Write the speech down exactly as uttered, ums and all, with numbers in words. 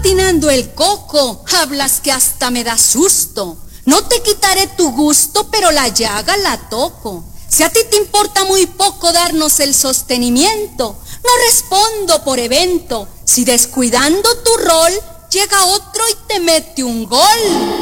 patinando el coco, hablas que hasta me da susto. No te quitaré tu gusto, pero la llaga la toco. Si a ti te importa muy poco darnos el sostenimiento, no respondo por evento. Si descuidando tu rol, llega otro y te mete un gol.